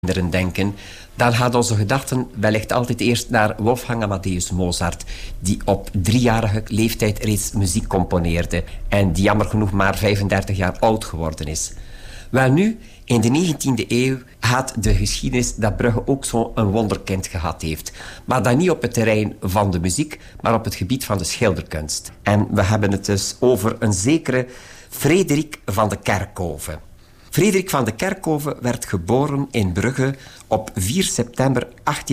kinderen denken, dan gaat onze gedachten wellicht altijd eerst naar Wolfgang Amadeus Mozart, die op 3-jarige leeftijd reeds muziek componeerde en die jammer genoeg maar 35 jaar oud geworden is. Welnu, in de 19e eeuw had de geschiedenis dat Brugge ook zo'n wonderkind gehad heeft. Maar dan niet op het terrein van de muziek, maar op het gebied van de schilderkunst. En we hebben het dus over een zekere Frederik van de Kerkhoven. Frederik van de Kerkhoven werd geboren in Brugge op 4 september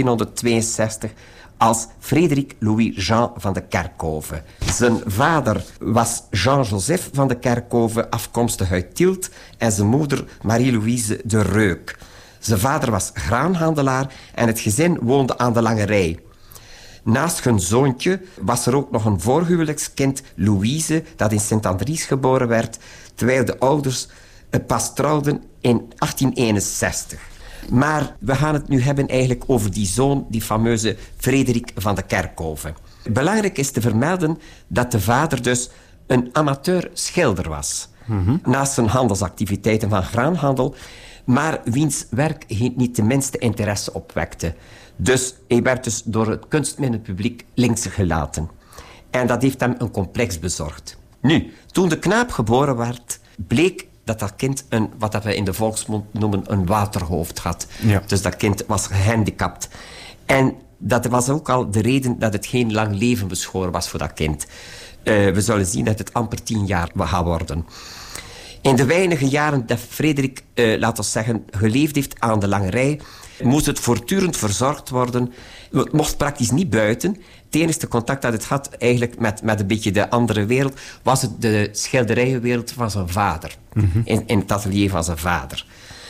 1862 als Frederik Louis Jean van de Kerkhoven. Zijn vader was Jean-Joseph van de Kerkhoven, afkomstig uit Tielt, en zijn moeder Marie-Louise de Reuk. Zijn vader was graanhandelaar en het gezin woonde aan de Lange Rij. Naast hun zoontje was er ook nog een voorhuwelijkskind, Louise, dat in Sint-Andries geboren werd, terwijl de ouders pas trouwden in 1861. Maar we gaan het nu hebben eigenlijk over die zoon, die fameuze Frederik van de Kerkhoven. Belangrijk is te vermelden dat de vader dus een amateur schilder was. Naast zijn handelsactiviteiten van graanhandel, maar wiens werk niet de minste interesse opwekte. Dus hij werd dus door het kunstminnenpubliek links gelaten. En dat heeft hem een complex bezorgd. Nu, toen de knaap geboren werd, bleek dat kind wat we in de volksmond noemen een waterhoofd had. Ja. Dus dat kind was gehandicapt. En dat was ook al de reden dat het geen lang leven beschoren was voor dat kind. We zullen zien dat het amper 10 jaar gaat worden. In de weinige jaren dat Frederik, laten we zeggen, geleefd heeft aan de Lange Rij, moest het voortdurend verzorgd worden. Het mocht praktisch niet buiten. Het enige contact dat het had eigenlijk met een beetje de andere wereld was het de schilderijenwereld van zijn vader. In het atelier van zijn vader.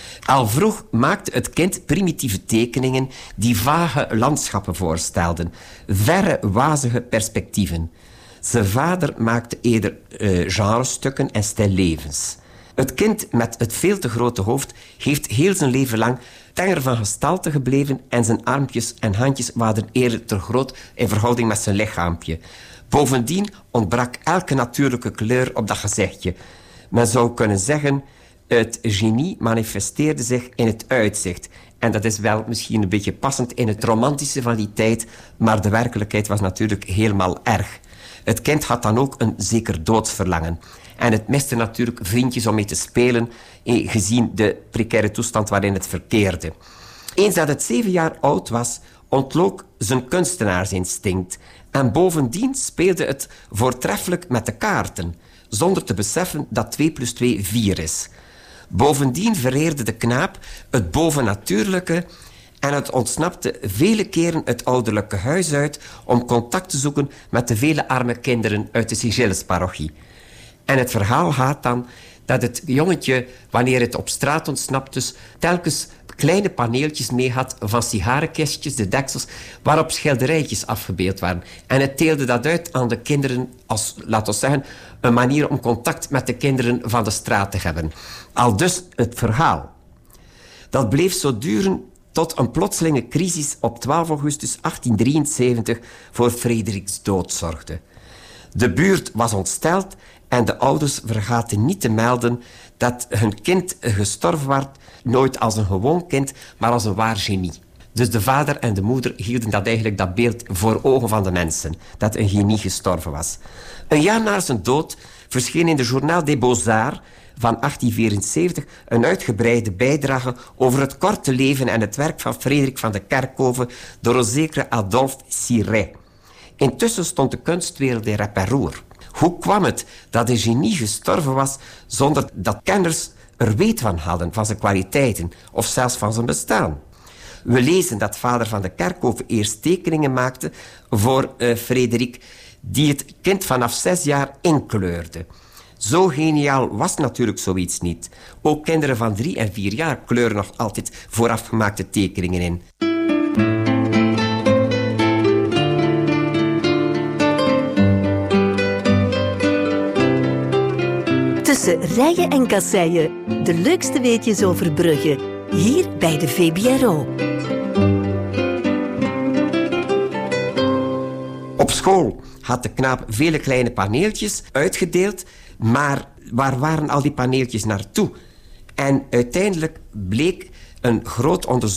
Al vroeg maakte het kind primitieve tekeningen die vage landschappen voorstelden. Verre, wazige perspectieven. Zijn vader maakte eerder genrestukken en stillevens. Het kind met het veel te grote hoofd heeft heel zijn leven lang tenger van gestalte gebleven en zijn armpjes en handjes waren eerder te groot in verhouding met zijn lichaampje. Bovendien ontbrak elke natuurlijke kleur op dat gezichtje. Men zou kunnen zeggen, het genie manifesteerde zich in het uitzicht. En dat is wel misschien een beetje passend in het romantische van die tijd, maar de werkelijkheid was natuurlijk helemaal erg. Het kind had dan ook een zeker doodsverlangen. En het miste natuurlijk vriendjes om mee te spelen, gezien de precaire toestand waarin het verkeerde. Eens dat het 7 jaar oud was, ontlook zijn kunstenaarsinstinct. En bovendien speelde het voortreffelijk met de kaarten, zonder te beseffen dat 2 + 2 4 is. Bovendien vereerde de knaap het bovennatuurlijke en het ontsnapte vele keren het ouderlijke huis uit om contact te zoeken met de vele arme kinderen uit de Sigillesparochie. En het verhaal gaat dan dat het jongetje, wanneer het op straat ontsnapt, dus telkens kleine paneeltjes mee had van sigarenkistjes, de deksels, waarop schilderijtjes afgebeeld waren. En het deelde dat uit aan de kinderen als, laten we zeggen, een manier om contact met de kinderen van de straat te hebben. Aldus het verhaal. Dat bleef zo duren tot een plotselinge crisis op 12 augustus 1873 voor Frederiks dood zorgde. De buurt was ontsteld en de ouders vergaten niet te melden dat hun kind gestorven werd, nooit als een gewoon kind, maar als een waar genie. Dus de vader en de moeder hielden dat beeld voor ogen van de mensen, dat een genie gestorven was. Een jaar na zijn dood verscheen in de Journal des Beaux-Arts van 1874 een uitgebreide bijdrage over het korte leven en het werk van Frederik van de Kerkhoven door een zekere Adolphe Siret. Intussen stond de kunstwereld in rep en roer. Hoe kwam het dat de genie gestorven was zonder dat kenners er weet van hadden, van zijn kwaliteiten of zelfs van zijn bestaan? We lezen dat vader van de Kerkhoven eerst tekeningen maakte voor Frederik, die het kind vanaf 6 jaar inkleurde. Zo geniaal was natuurlijk zoiets niet. Ook kinderen van 3 en 4 jaar kleuren nog altijd voorafgemaakte tekeningen in. Tussen rijen en kasseien, de leukste weetjes over Brugge. Hier bij de VBRO. Op school had de knaap vele kleine paneeltjes uitgedeeld, maar waar waren al die paneeltjes naartoe? En uiteindelijk bleek een groot onderzoek